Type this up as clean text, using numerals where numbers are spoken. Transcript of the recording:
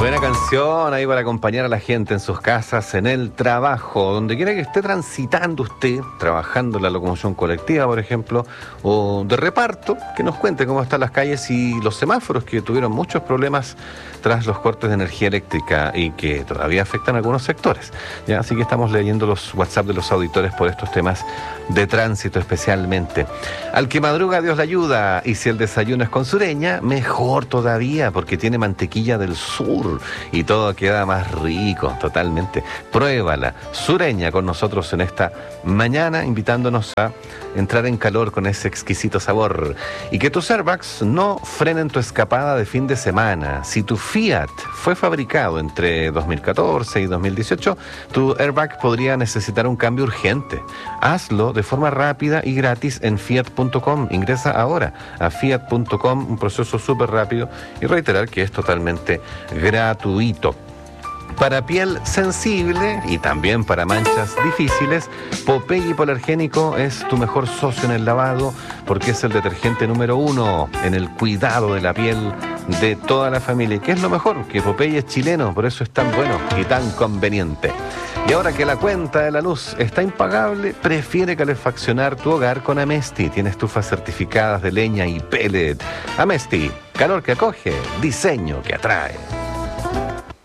Buena canción ahí para acompañar a la gente en sus casas, en el trabajo, donde quiera que esté transitando usted, trabajando en la locomoción colectiva, por ejemplo, o de reparto, que nos cuente cómo están las calles y los semáforos que tuvieron muchos problemas tras los cortes de energía eléctrica y que todavía afectan a algunos sectores. ¿Ya? Así que estamos leyendo los WhatsApp de los auditores por estos temas de tránsito especialmente. Al que madruga, Dios le ayuda, y si el desayuno es con Sureña, mejor todavía, porque tiene mantequilla del sur y todo queda más rico, totalmente. Pruébala, Sureña, con nosotros en esta mañana, invitándonos a entrar en calor con ese exquisito sabor. Y que tus airbags no frenen tu escapada de fin de semana. Si tu Fiat fue fabricado entre 2014 y 2018, tu airbag podría necesitar un cambio urgente. Hazlo de forma rápida y gratis en fiat.com. Ingresa ahora a fiat.com, un proceso súper rápido, y reiterar que es totalmente gratuito. Para piel sensible y también para manchas difíciles, Popeye Hipoalergénico es tu mejor socio en el lavado, porque es el detergente número 1 en el cuidado de la piel de toda la familia. ¿Y qué es lo mejor? Que Popeye es chileno, por eso es tan bueno y tan conveniente. Y ahora que la cuenta de la luz está impagable, prefiere calefaccionar tu hogar con Amesti. Tiene estufas certificadas de leña y pellet. Amesti, calor que acoge, diseño que atrae.